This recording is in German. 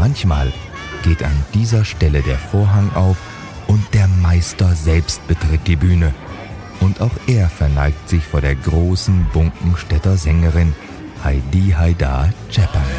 manchmal geht an dieser Stelle der Vorhang auf und der Meister selbst betritt die Bühne. Und auch er verneigt sich vor der großen Bunkenstädter Sängerin Heidi Haida Tscheppan.